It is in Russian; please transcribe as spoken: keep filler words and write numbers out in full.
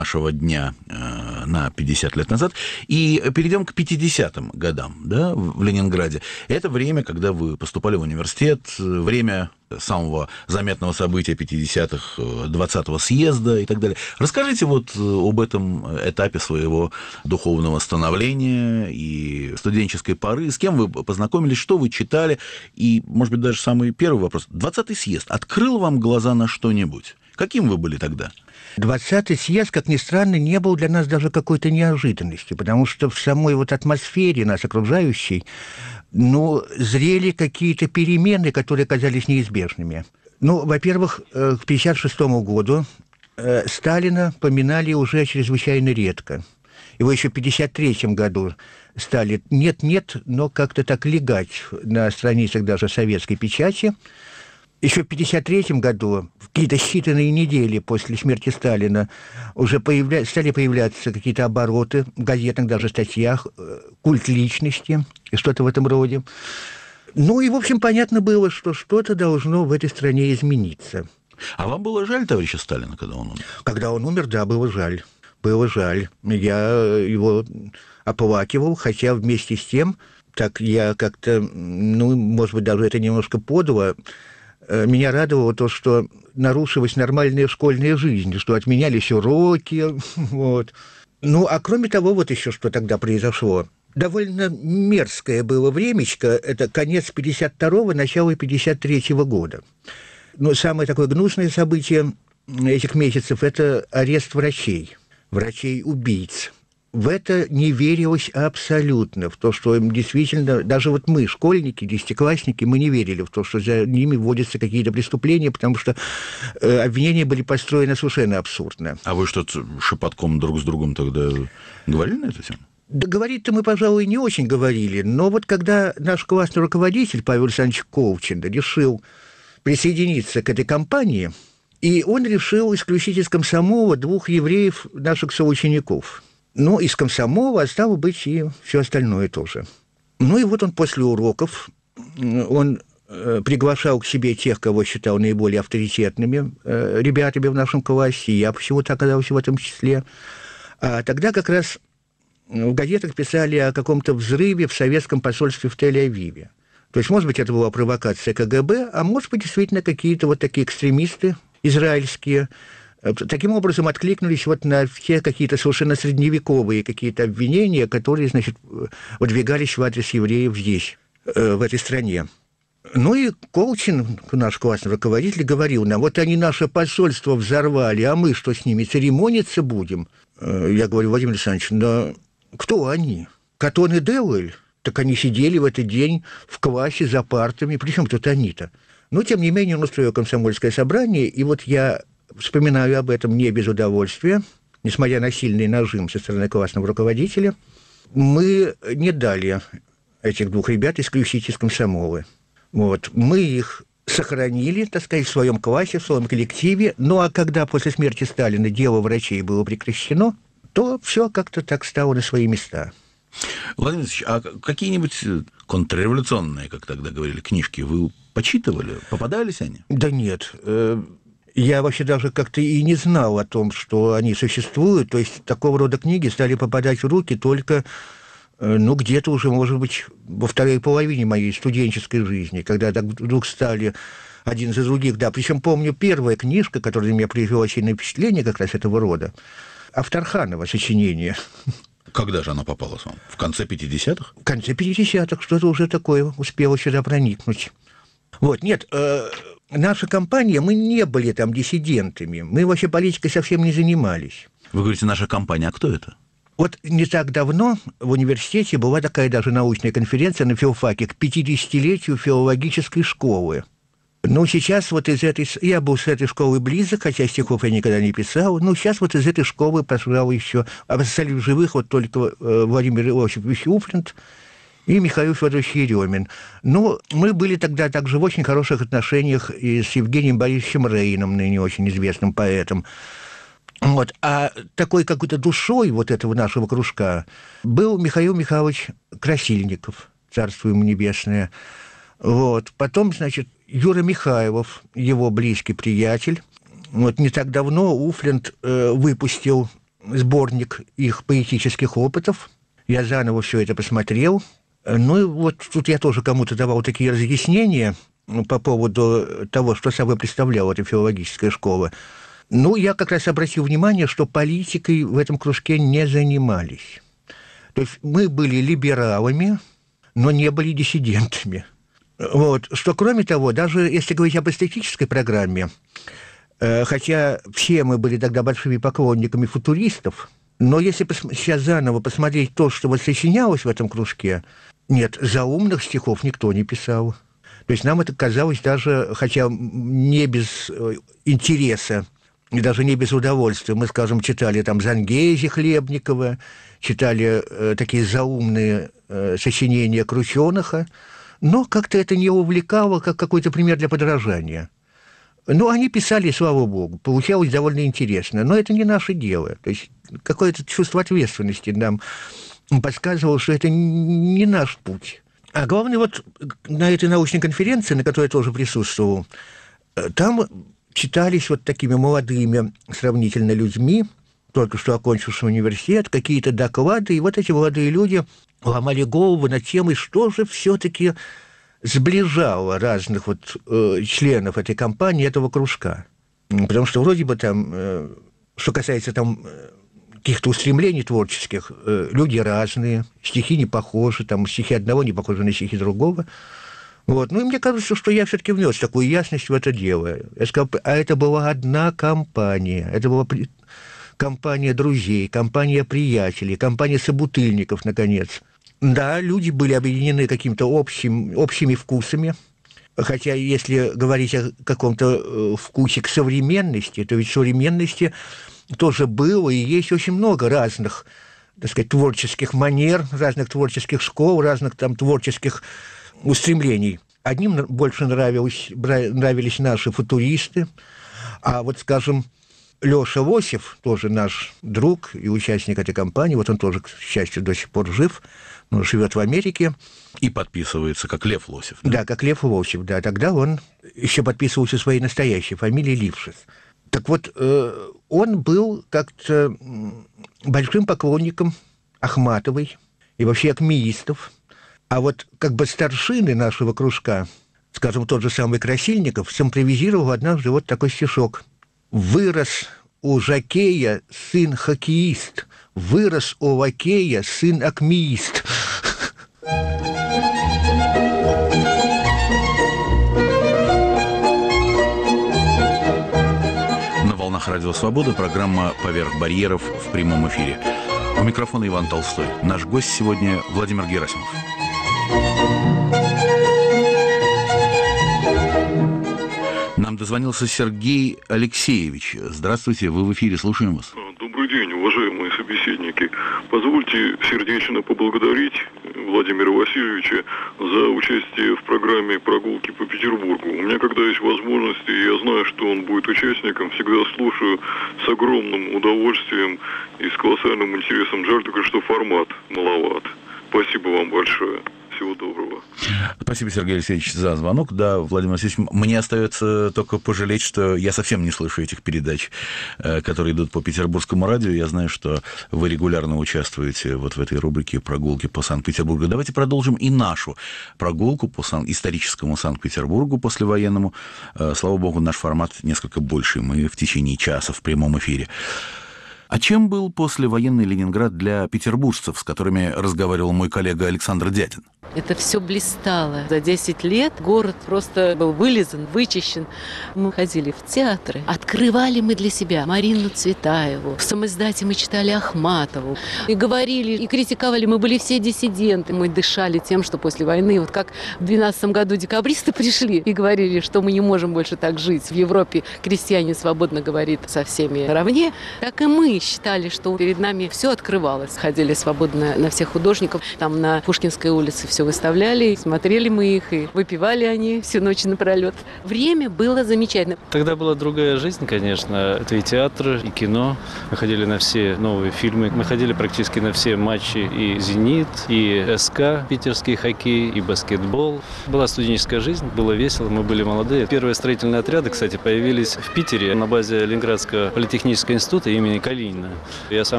нашего дня э, на пятьдесят лет назад. И перейдем к пятидесятым годам, да, в Ленинграде. Это время, когда вы поступали в университет, время самого заметного события пятидесятых, двадцатого съезда и так далее. Расскажите вот об этом этапе своего духовного становления и студенческой поры. С кем вы познакомились, что вы читали? И, может быть, даже самый первый вопрос. двадцатый съезд открыл вам глаза на что-нибудь? Каким вы были тогда? двадцатый съезд, как ни странно, не был для нас даже какой-то неожиданностью, потому что в самой вот атмосфере нас окружающей, ну, зрели какие-то перемены, которые казались неизбежными. Ну, во-первых, к пятьдесят шестому году Сталина поминали уже чрезвычайно редко. Его еще в пятьдесят третьем году стали нет-нет, но как-то так легать на страницах даже советской печати. Еще в пятьдесят третьем году, в какие-то считанные недели после смерти Сталина, уже появля... стали появляться какие-то обороты в газетных даже статьях, культ личности и что-то в этом роде. Ну и, в общем, понятно было, что что-то должно в этой стране измениться. А вам было жаль товарища Сталина, когда он умер? Когда он умер, да, было жаль. Было жаль. Я его оплакивал, хотя вместе с тем, так я как-то, ну, может быть, даже это немножко подло, меня радовало то, что нарушилась нормальная школьная жизнь, что отменялись уроки, вот. Ну, а кроме того, вот еще что тогда произошло. Довольно мерзкое было времечко, это конец пятьдесят второго, начало пятьдесят третьего года. Но самое такое гнусное событие этих месяцев – это арест врачей, врачей-убийц. В это не верилось абсолютно, в то, что им действительно, даже вот мы, школьники, десятиклассники, мы не верили в то, что за ними вводятся какие-то преступления, потому что э, обвинения были построены совершенно абсурдно. А вы что-то шепотком друг с другом тогда говорили на эту тему? Да говорить-то мы, пожалуй, не очень говорили, но вот когда наш классный руководитель Павел Александрович Колчин решил присоединиться к этой кампании, и он решил исключить из комсомола двух евреев, наших соучеников. Ну, из комсомола, а стало быть и все остальное тоже. Ну, и вот он после уроков, он э, приглашал к себе тех, кого считал наиболее авторитетными э, ребятами в нашем классе, и я почему-то оказался в этом числе. А тогда как раз в газетах писали о каком-то взрыве в советском посольстве в Тель-Авиве. То есть, может быть, это была провокация ка гэ бэ, а может быть, действительно, какие-то вот такие экстремисты израильские, таким образом откликнулись вот на все какие-то совершенно средневековые какие-то обвинения, которые, значит, выдвигались в адрес евреев здесь, в этой стране. Ну и Колчин, наш классный руководитель, говорил нам, вот они наше посольство взорвали, а мы что с ними, церемониться будем? Я говорю, Владимир Александрович, но кто они? Катон и Деуэль? Так они сидели в этот день в классе за партами, причем тут они-то. Но, тем не менее, он устроил комсомольское собрание, и вот я вспоминаю об этом не без удовольствия, несмотря на сильный нажим со стороны классного руководителя. Мы не дали этих двух ребят исключить из комсомола. Вот. Мы их сохранили, так сказать, в своем классе, в своем коллективе. Ну, а когда после смерти Сталина дело врачей было прекращено, то все как-то так стало на свои места. Владимир Ильич, а какие-нибудь контрреволюционные, как тогда говорили, книжки вы почитывали? Попадались они? Да нет. Я вообще даже как-то и не знал о том, что они существуют. То есть такого рода книги стали попадать в руки только, ну, где-то уже, может быть, во второй половине моей студенческой жизни, когда так вдруг стали один за других. Да, причем помню, первая книжка, которая на меня произвела сильное впечатление как раз этого рода, Авторханова сочинение. Когда же она попалась вам? В конце пятидесятых? В конце пятидесятых, что-то уже такое успело сюда проникнуть. Вот, нет, э, наша компания, мы не были там диссидентами, мы вообще политикой совсем не занимались. Вы говорите, наша компания, а кто это? Вот не так давно в университете была такая даже научная конференция на филфаке к пятидесятилетию филологической школы. Ну, сейчас вот из этой... Я был с этой школы близок, хотя стихов я никогда не писал. Ну, сейчас вот из этой школы, пожалуй, еще... Остались в живых вот только Владимир Иосифович Уфлинт и Михаил Федорович Еремин. Но мы были тогда также в очень хороших отношениях и с Евгением Борисовичем Рейном, ныне очень известным поэтом. Вот. А такой какой-то душой вот этого нашего кружка был Михаил Михайлович Красильников, царство ему небесное. Вот. Потом, значит, Юра Михайлов, его близкий приятель. Вот не так давно Уфлинт э, выпустил сборник их поэтических опытов. Я заново все это посмотрел. Ну и вот тут я тоже кому-то давал такие разъяснения по поводу того, что собой представляла эта филологическая школа. Ну, я как раз обратил внимание, что политикой в этом кружке не занимались. То есть мы были либералами, но не были диссидентами. Вот. Что, кроме того, даже если говорить об эстетической программе, э, хотя все мы были тогда большими поклонниками футуристов, но если пос- сейчас заново посмотреть то, что вот сочинялось в этом кружке, нет, заумных стихов никто не писал. То есть нам это казалось даже, хотя не без э, интереса, и даже не без удовольствия. Мы, скажем, читали там Зангези Хлебникова, читали э, такие заумные э, сочинения Крученыха, но как-то это не увлекало, как какой-то пример для подражания. Ну, они писали, слава богу, получалось довольно интересно, но это не наше дело. То есть какое-то чувство ответственности нам подсказывало, что это не наш путь. А главное, вот на этой научной конференции, на которой я тоже присутствовал, там читались вот такими молодыми сравнительно людьми, только что окончившими университет, какие-то доклады, и вот эти молодые люди ломали голову над темой, что же все-таки сближало разных вот э, членов этой компании, этого кружка. Потому что вроде бы там, э, что касается там каких-то устремлений творческих, э, люди разные, стихи не похожи, там стихи одного не похожи на стихи другого. Вот. Ну, и мне кажется, что я все-таки внес такую ясность в это дело. Я сказал, а это была одна компания, это была при... компания друзей, компания приятелей, компания собутыльников, наконец. Да, люди были объединены какими-то общим, общими вкусами, хотя если говорить о каком-то вкусе к современности, то ведь в современности тоже было и есть очень много разных, так сказать, творческих манер, разных творческих школ, разных там творческих устремлений. Одним больше нравились, нравились наши футуристы, а вот, скажем, Лёша Лосев, тоже наш друг и участник этой компании, вот он тоже, к счастью, до сих пор жив, но живет в Америке. И подписывается как Лев Лосев. Да, да как Лев Лосев, да. Тогда он еще подписывался своей настоящей фамилией Лившиц. Так вот, он был как-то большим поклонником Ахматовой и вообще акмеистов. А вот как бы старшины нашего кружка, скажем, тот же самый Красильников, симпровизировал однажды вот такой стишок. «Вырос у жокея сын хоккеист, вырос у лакея сын акмеист». На волнах Радио Свобода программа «Поверх барьеров» в прямом эфире. У микрофона Иван Толстой. Наш гость сегодня Владимир Герасимов. Нам дозвонился Сергей Алексеевич. Здравствуйте, вы в эфире, слушаем вас. Добрый день, уважаемые собеседники. Позвольте сердечно поблагодарить Владимира Васильевича за участие в программе «Прогулки по Петербургу». У меня, когда есть возможность, и я знаю, что он будет участником, всегда слушаю с огромным удовольствием и с колоссальным интересом. Жаль только, что формат маловат. Спасибо вам большое. Всего доброго. Спасибо, Сергей Алексеевич, за звонок. Да, Владимир Васильевич, мне остается только пожалеть, что я совсем не слышу этих передач, которые идут по петербургскому радио. Я знаю, что вы регулярно участвуете вот в этой рубрике «Прогулки по Санкт-Петербургу». Давайте продолжим и нашу прогулку по сан... историческому Санкт-Петербургу послевоенному. Слава богу, наш формат несколько больше. Мы в течение часа в прямом эфире. А чем был послевоенный Ленинград для петербуржцев, с которыми разговаривал мой коллега Александр Дятин? Это все блистало. За десять лет город просто был вылизан, вычищен. Мы ходили в театры. Открывали мы для себя Марину Цветаеву. В самоиздате мы читали Ахматову. И говорили, и критиковали. Мы были все диссиденты. Мы дышали тем, что после войны, вот как в двенадцатом году декабристы пришли и говорили, что мы не можем больше так жить. В Европе крестьянин свободно говорит со всеми наравне. Так и мы считали, что перед нами все открывалось. Ходили свободно на всех художников. Там на Пушкинской улице все выставляли, смотрели мы их, и выпивали они всю ночь напролет. Время было замечательно. Тогда была другая жизнь, конечно. Это и театр, и кино. Мы ходили на все новые фильмы. Мы ходили практически на все матчи и «Зенит», и СК, питерский хоккей, и баскетбол. Была студенческая жизнь, было весело, мы были молодые. Первые строительные отряды, кстати, появились в Питере на базе Ленинградского политехнического института имени Калинина. Я сам